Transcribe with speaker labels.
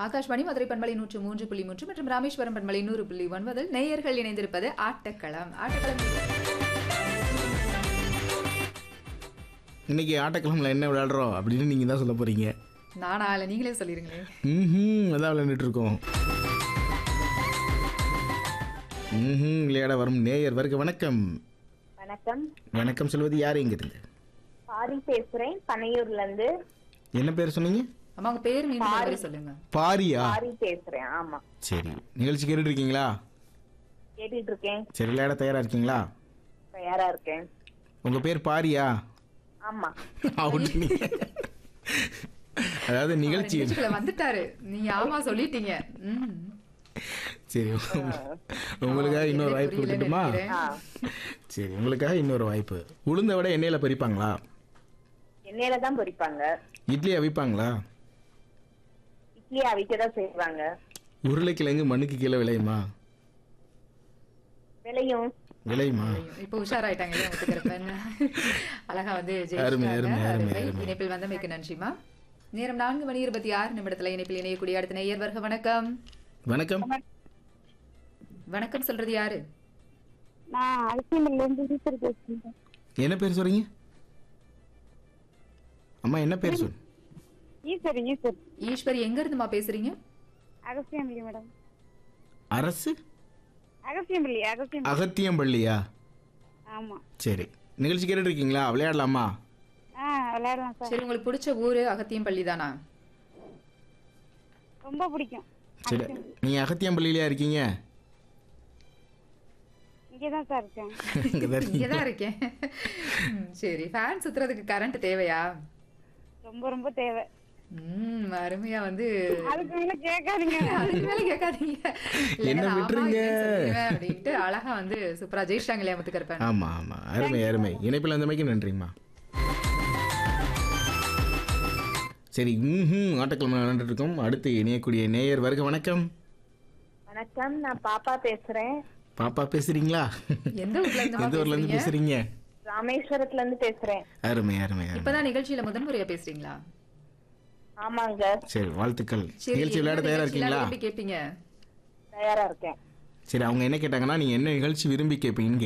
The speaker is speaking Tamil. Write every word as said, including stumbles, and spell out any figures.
Speaker 1: ஆகாஷ்வாணி மதுரை பண்பலை நூற்று மூன்று புள்ளி மூன்று மற்றும் ராமேஸ்வரம் பண்பலை நூறு புள்ளி ஒன்பதில் நேயர்கள் இணைந்திருப்பது ஆட்டக்களம். ஆட்டக்களம்
Speaker 2: இன்னைக்கு ஆட்டக்கிழமில் என்ன விளையாடுறோம் அப்படின்னு நீங்கள் தான் சொல்ல போகிறீங்க.
Speaker 1: நானா இல்லை நீங்களே சொல்லிடுங்களேன்.
Speaker 2: ம் அதான் விளையாண்டுட்டு இருக்கோம். ம் விளையாட வரும் நேயர் வருக. வணக்கம்.
Speaker 3: வணக்கம்.
Speaker 2: வணக்கம் சொல்வது யார் எங்கிருந்து?
Speaker 3: பாரி பேசுறேன், பனையூர்ல இருந்து.
Speaker 2: என்ன பேர் சொன்னீங்க?
Speaker 1: அம்மா உங்க பேர் மீண்டும் சொல்லுங்க.
Speaker 2: பாரியா?
Speaker 3: பாரி பேசுறேன். ஆமா.
Speaker 2: சரி, நிகழ்ச்சி கேட்டுட்டு இருக்கீங்களா?
Speaker 3: கேட்டுட்டு இருக்கேன்.
Speaker 2: சரி, விளையாட தயாரா இருக்கீங்களா?
Speaker 3: தயாரா இருக்கேன்.
Speaker 2: உங்க பேர் பாரியா?
Speaker 3: ஆமா.
Speaker 2: அதாவது நிகழ்ச்சி
Speaker 1: வந்துட்டாரு, நீங்க ஆமா சொல்லிட்டீங்க.
Speaker 2: சரி, உங்களுக்காக இன்னொரு வாய்ப்பு கொடுக்கட்டுமா? சரி, உங்களுக்காக இன்னொரு வாய்ப்பு. உளுந்த விட எண்ணெயில பொரிப்பாங்களா?
Speaker 3: எண்ணெயில தான் பொரிப்பாங்க.
Speaker 2: இட்லி அவிப்பாங்களா?
Speaker 3: இட்லி அவிக்கதான் செய்வாங்க.
Speaker 2: உருளைக்கிழங்கு மண்ணுக்கு கீழே விளையுமா?
Speaker 3: விளையும்.
Speaker 2: விளையுமா?
Speaker 1: இப்ப உஷாராயிட்டாங்க. அழகா வந்து இணைப்பில் வந்தமைக்கு நன்றிமா. நேரம் நான்கு மணி இருபத்தி ஆறு நிமிடத்துல இணைப்பில் இணையக்கூடிய அடுத்த நேயர் வருக. வணக்கம்.
Speaker 2: வணக்கம்.
Speaker 1: வணக்கம் சொல்றது யாரு?
Speaker 2: என்ன பேர் சொல்றீங்க அம்மா? என்ன பேர் சொல்?
Speaker 4: ஈஸ்வரி. ஈஸ்வரி.
Speaker 1: ஈஸ்வரி எங்க இருந்துமா பேசுறீங்க?
Speaker 4: அகஸ்தியம்பள்ளி மேடம்.
Speaker 2: அரசு
Speaker 4: அகஸ்தியம்பள்ளி. அகஸ்தியம்
Speaker 2: அகத்தியம்பள்ளியா?
Speaker 4: ஆமா.
Speaker 2: சரி, நிகழ்ச்சி கேட்டுட்டு இருக்கீங்களா? விளையாடலாமா?
Speaker 4: ஆ விளையாடலாம் சார்.
Speaker 1: சரி, உங்களுக்கு பிடிச்ச ஊரு அகத்தியம்பள்ளி தானா?
Speaker 4: ரொம்ப பிடிக்கும்.
Speaker 2: சரி, நீங்க அகத்தியம்பள்ளியிலயா இருக்கீங்க?
Speaker 4: இங்கதான் சார் இருக்கேன்.
Speaker 1: இங்கதான் இருக்கேன். சரி, ஃபேன் சுத்துறதுக்கு கரண்ட் தேவையா?
Speaker 4: ரொம்ப ரொம்ப தேவை.
Speaker 1: ம் அருமையா வந்து
Speaker 4: அதுக்கு மேல கேட்காதீங்க.
Speaker 1: அதுக்கு மேல கேட்காதீங்க.
Speaker 2: என்ன விட்டுருங்க
Speaker 1: அப்படின்ட்டு அழகா வந்து சூப்பரா ஜெயிச்சிட்டாங்க இல்லையா முத்துக்கருப்பன்?
Speaker 2: ஆமா ஆமா, அருமை அருமை. இணைப்பில் வந்தமைக்கு நன்றிம்மா. சரி, ம் ஆட்டக்கிழமை விளையாண்டுட்டு இருக்கோம். அடுத்து இணையக்கூடிய நேயர் வருக. வணக்கம்.
Speaker 3: வணக்கம், நான் பாப்பா பேசுறேன்.
Speaker 2: பாப்பா பேசுறீங்களா?
Speaker 1: எந்த ஊர்ல இருந்து
Speaker 2: எந்த ஊர்ல இருந்து பேசுறீங்க?
Speaker 3: ராமேஸ்வரத்துல இருந்து பேசுறேன்.
Speaker 2: அருமை அருமை.
Speaker 1: இப்பதான் நிகழ்ச்சியில முதன் முறையா பேசுறீங்களா?
Speaker 3: ஆமாங்க.
Speaker 2: சரி, வாழ்த்துக்கள். நிகழ்ச்சி விளையாட தயாரா இருக்கீங்களா?
Speaker 1: கேப்பீங்க?
Speaker 3: தயாரா இருக்கேன்.
Speaker 2: சரி, அவங்க என்ன கேட்டாங்கன்னா நீங்க என்ன நிகழ்ச்சி விரும்பி கேட்பீங்கன்னு